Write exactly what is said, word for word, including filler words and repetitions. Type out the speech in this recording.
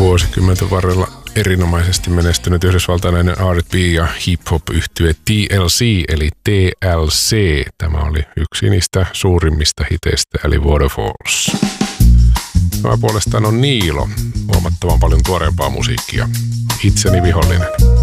vuosikymmenten varrella erinomaisesti menestynyt yhdysvaltalainen R and B ja hip-hop-yhtye T L C eli T L C. Tämä oli yksi niistä suurimmista hiteistä eli Waterfalls. Tämä puolestaan on Niilo, huomattavan paljon tuoreempaa musiikkia. Itseni vihollinen.